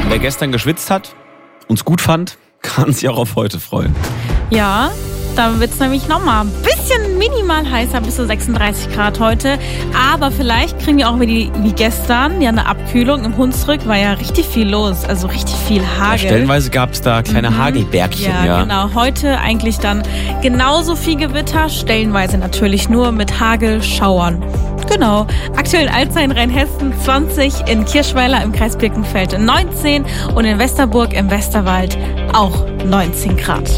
Wer gestern geschwitzt hat, uns gut fand, kann sich auch auf heute freuen. Ja, da wird es nämlich nochmal ein bisschen minimal heißer, bis zu 36 Grad heute. Aber vielleicht kriegen wir auch wie gestern eine Abkühlung. Im Hunsrück war ja richtig viel los, also richtig viel Hagel. Ja, stellenweise gab es da kleine Hagelbergchen. Ja, genau. Heute eigentlich dann genauso viel Gewitter, stellenweise natürlich nur mit Hagelschauern. Genau. Aktuell in Alzey in Rheinhessen 20, in Kirschweiler im Kreis Birkenfeld 19 und in Westerburg im Westerwald auch 19 Grad.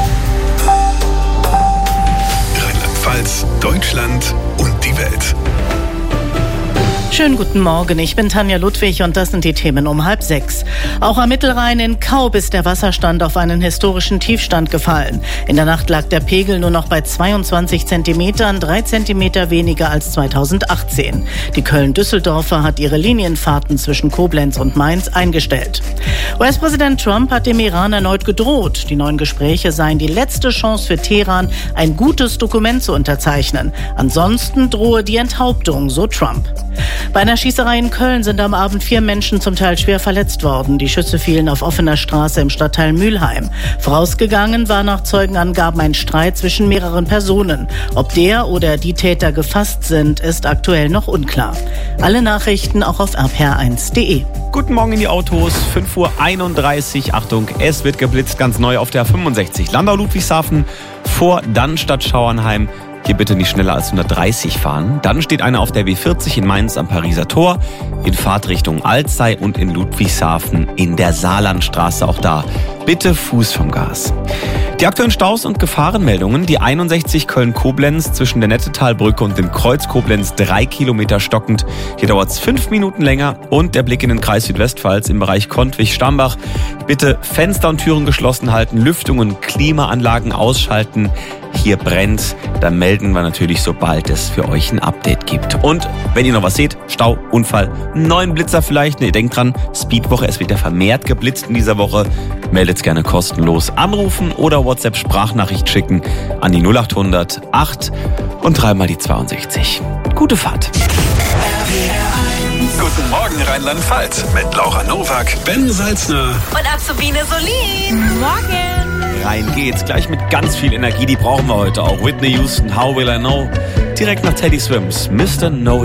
Rheinland-Pfalz, Deutschland und die Welt. Schönen guten Morgen, ich bin Tanja Ludwig und das sind die Themen um 5:30. Auch am Mittelrhein in Kaub ist der Wasserstand auf einen historischen Tiefstand gefallen. In der Nacht lag der Pegel nur noch bei 22 Zentimetern, 3 Zentimeter weniger als 2018. Die Köln-Düsseldorfer hat ihre Linienfahrten zwischen Koblenz und Mainz eingestellt. US-Präsident Trump hat dem Iran erneut gedroht. Die neuen Gespräche seien die letzte Chance für Teheran, ein gutes Dokument zu unterzeichnen. Ansonsten drohe die Enthauptung, so Trump. Bei einer Schießerei in Köln sind am Abend 4 Menschen zum Teil schwer verletzt worden. Die Schüsse fielen auf offener Straße im Stadtteil Mülheim. Vorausgegangen war nach Zeugenangaben ein Streit zwischen mehreren Personen. Ob der oder die Täter gefasst sind, ist aktuell noch unklar. Alle Nachrichten auch auf rpr1.de. Guten Morgen in die Autos, 5:31 Uhr. Achtung, es wird geblitzt, ganz neu auf der 65. Landau-Ludwigshafen vor Dannstatt-Schauernheim. Hier bitte nicht schneller als 130 fahren. Dann steht einer auf der W40 in Mainz am Pariser Tor, in Fahrtrichtung Alzey und in Ludwigshafen in der Saarlandstraße. Auch da bitte Fuß vom Gas. Die aktuellen Staus und Gefahrenmeldungen. Die 61 Köln-Koblenz zwischen der Nettetalbrücke und dem Kreuz Koblenz 3 Kilometer stockend. Hier dauert es 5 Minuten länger. Und der Blick in den Kreis Südwestpfalz im Bereich Kontwig-Stambach. Bitte Fenster und Türen geschlossen halten, Lüftung und Klimaanlagen ausschalten. Hier brennt, dann melden wir natürlich, sobald es für euch ein Update gibt. Und wenn ihr noch was seht, Stau, Unfall, einen neuen Blitzer vielleicht, ihr denkt dran, Speedwoche, es wird ja vermehrt geblitzt in dieser Woche, meldet's gerne kostenlos. Anrufen oder WhatsApp-Sprachnachricht schicken an die 0800 8 und 3 mal die 62. Gute Fahrt. Guten Morgen Rheinland-Pfalz mit Laura Nowak, Ben Salzner Und Azubine Solin. Morgen. Rein geht's, gleich mit ganz viel Energie, die brauchen wir heute auch. Whitney Houston, How Will I Know? Direkt nach Teddy Swims, Mr. Know